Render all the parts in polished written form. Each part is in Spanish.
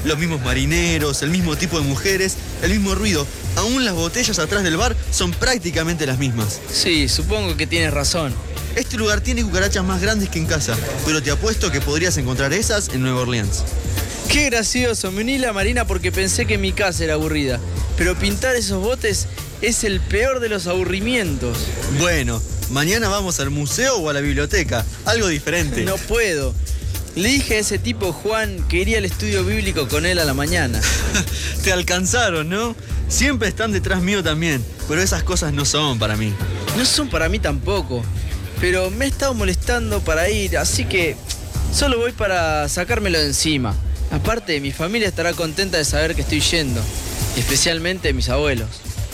Los mismos marineros, el mismo tipo de mujeres, el mismo ruido. Aún las botellas atrás del bar son prácticamente las mismas. Sí, supongo que tienes razón. Este lugar tiene cucarachas más grandes que en casa, pero te apuesto que podrías encontrar esas en Nueva Orleans. Qué gracioso, me uní la marina porque pensé que mi casa era aburrida. Pero pintar esos botes es el peor de los aburrimientos. Bueno, mañana vamos al museo o a la biblioteca, algo diferente. No puedo. Le dije a ese tipo Juan que iría al estudio bíblico con él a la mañana. Te alcanzaron, ¿no? Siempre están detrás mío también, pero esas cosas no son para mí. No son para mí tampoco, pero me he estado molestando para ir, así que solo voy para sacármelo de encima. Aparte, mi familia estará contenta de saber que estoy yendo, especialmente mis abuelos.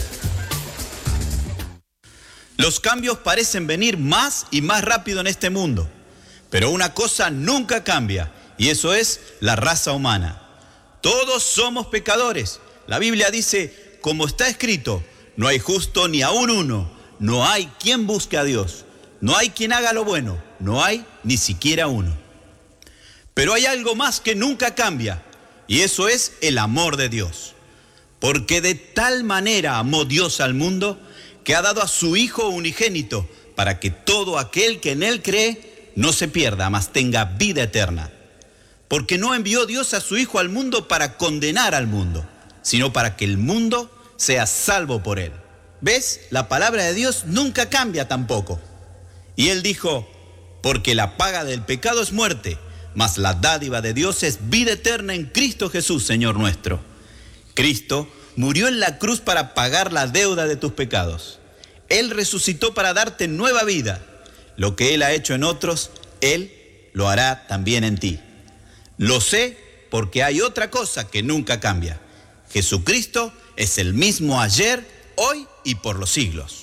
Los cambios parecen venir más y más rápido en este mundo, pero una cosa nunca cambia, y eso es la raza humana. Todos somos pecadores. La Biblia dice, como está escrito, no hay justo ni aún uno, no hay quien busque a Dios, no hay quien haga lo bueno, no hay ni siquiera uno. Pero hay algo más que nunca cambia, y eso es el amor de Dios. Porque de tal manera amó Dios al mundo, que ha dado a su Hijo unigénito, para que todo aquel que en Él cree no se pierda, mas tenga vida eterna. Porque no envió Dios a su Hijo al mundo para condenar al mundo, sino para que el mundo sea salvo por Él. ¿Ves? La palabra de Dios nunca cambia tampoco. Y Él dijo, porque la paga del pecado es muerte, mas la dádiva de Dios es vida eterna en Cristo Jesús, Señor nuestro. Cristo murió en la cruz para pagar la deuda de tus pecados. Él resucitó para darte nueva vida. Lo que Él ha hecho en otros, Él lo hará también en ti. Lo sé porque hay otra cosa que nunca cambia. Jesucristo es el mismo ayer, hoy y por los siglos.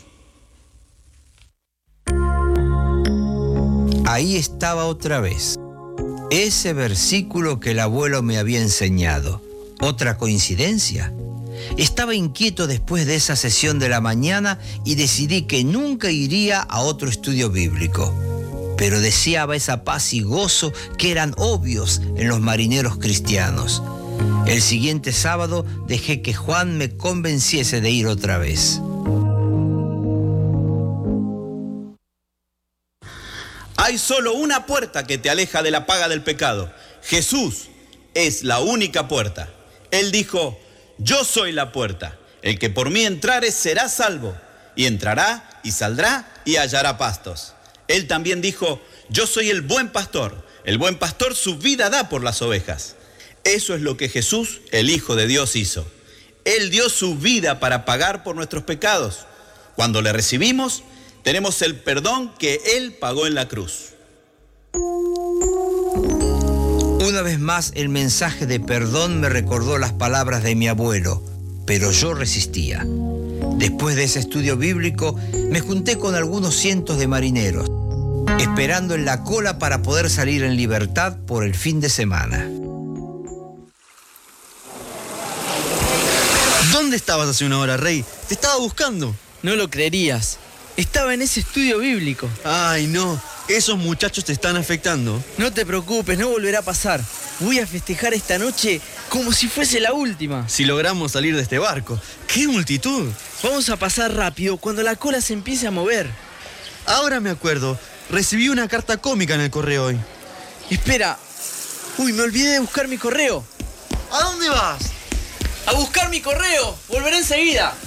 Ahí estaba otra vez. Ese versículo que el abuelo me había enseñado. ¿Otra coincidencia? Estaba inquieto después de esa sesión de la mañana y decidí que nunca iría a otro estudio bíblico. Pero deseaba esa paz y gozo que eran obvios en los marineros cristianos. El siguiente sábado dejé que Juan me convenciese de ir otra vez. Hay solo una puerta que te aleja de la paga del pecado. Jesús es la única puerta. Él dijo, yo soy la puerta. El que por mí entrare será salvo. Y entrará y saldrá y hallará pastos. Él también dijo, yo soy el buen pastor. El buen pastor su vida da por las ovejas. Eso es lo que Jesús, el Hijo de Dios, hizo. Él dio su vida para pagar por nuestros pecados. Cuando le recibimos, tenemos el perdón que Él pagó en la cruz. Una vez más, el mensaje de perdón me recordó las palabras de mi abuelo, pero yo resistía. Después de ese estudio bíblico, me junté con algunos cientos de marineros, esperando en la cola para poder salir en libertad por el fin de semana. ¿Dónde estabas hace una hora, Rey? Te estaba buscando. No lo creerías. Estaba en ese estudio bíblico. Ay, no. Esos muchachos te están afectando. No te preocupes, no volverá a pasar. Voy a festejar esta noche como si fuese la última. Si logramos salir de este barco. ¡Qué multitud! Vamos a pasar rápido cuando la cola se empiece a mover. Ahora me acuerdo. Recibí una carta cómica en el correo hoy. Espera. Uy, me olvidé de buscar mi correo. ¿A dónde vas? ¡A buscar mi correo! ¡Volveré enseguida!